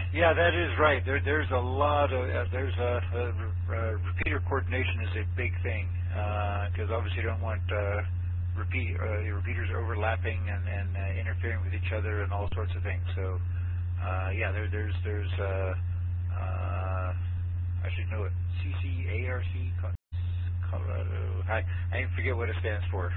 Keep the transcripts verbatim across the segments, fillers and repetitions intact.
Yeah, that is right. There, there's a lot of uh, there's a, a, a repeater coordination is a big thing because uh, obviously you don't want uh, repeat uh, your repeaters overlapping and, and uh, interfering with each other and all sorts of things. So uh, yeah, there, there's there's uh, uh, actually no C C A R C Colorado. I I forget what it stands for,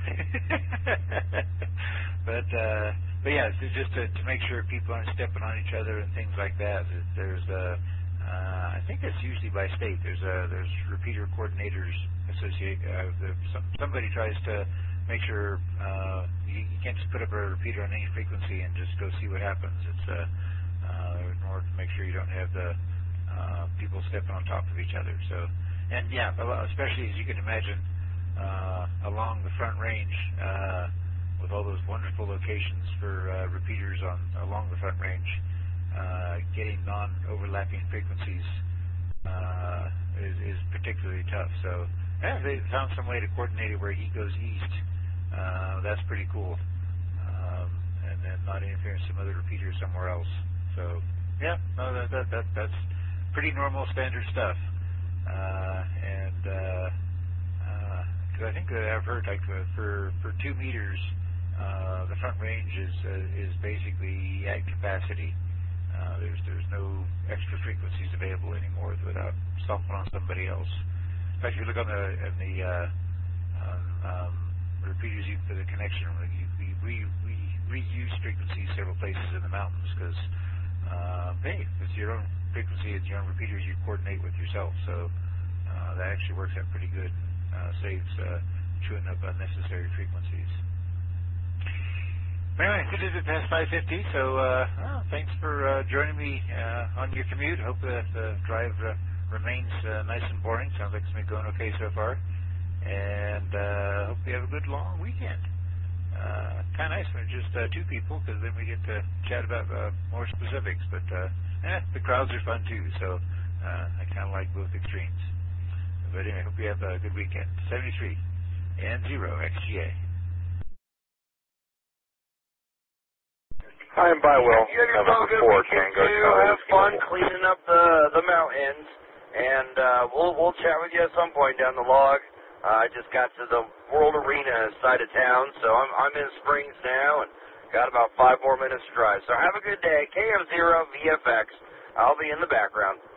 but. Uh, But yeah, so just to, to make sure people aren't stepping on each other and things like that. There's, uh, uh, I think it's usually by state. There's uh, there's repeater coordinators associate. Uh, the, some, somebody tries to make sure uh, you, you can't just put up a repeater on any frequency and just go see what happens. It's uh, uh, in order to make sure you don't have the uh, people stepping on top of each other. So, and yeah, especially as you can imagine, uh, along the Front Range. Uh, with all those wonderful locations for uh, repeaters on along the Front Range, uh, getting non-overlapping frequencies uh, is, is particularly tough. So yeah, they found some way to coordinate it where he goes east. Uh, that's pretty cool. Um, and then not interfering with some other repeater somewhere else. So yeah, no, that, that, that that's pretty normal standard stuff. Uh, and because uh, uh, I think that I've heard like uh, for for two meters. Uh, the Front Range is uh, is basically at capacity. Uh, there's there's no extra frequencies available anymore without stomping on somebody else. In fact, if you look on the in the uh, um, um, repeaters you, for the connection, we we we reuse frequencies several places in the mountains because uh, hey, it's your own frequency, it's your own repeaters. You coordinate with yourself, so uh, that actually works out pretty good. Uh, saves uh, chewing up unnecessary frequencies. Anyway, it is at past five fifty, so uh, well, thanks for uh, joining me uh, on your commute. Hope that the drive uh, remains uh, nice and boring. Sounds like it's been going okay so far. And uh, hope you have a good long weekend. Uh, kind of nice when it's just uh, two people, because then we get to chat about uh, more specifics. But uh, eh, the crowds are fun too, so uh, I kind of like both extremes. But anyway, hope you have a good weekend. seventy-three and zero X G A. Hi, I'm by Will. You have November yourself a good four, weekend Tango too. Charlie. Have fun cleaning up the the mountains, and uh, we'll we'll chat with you at some point down the log. Uh, I just got to the World Arena side of town, so I'm I'm in Springs now, and got about five more minutes to drive. So have a good day. K M zero V F X. I'll be in the background.